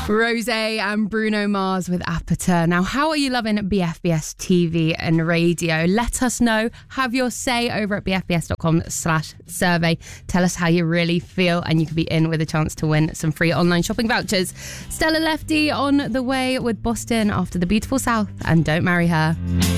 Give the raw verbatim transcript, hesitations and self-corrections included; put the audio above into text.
Rosé and Bruno Mars with Apata. Now, how are you loving B F B S T V and radio? Let us know. Have your say over at bfbs.com slash survey. Tell us how you really feel, and you could be in with a chance to win some free online shopping vouchers. Stella Lefty on the way with Boston after the Beautiful South and Don't Marry Her.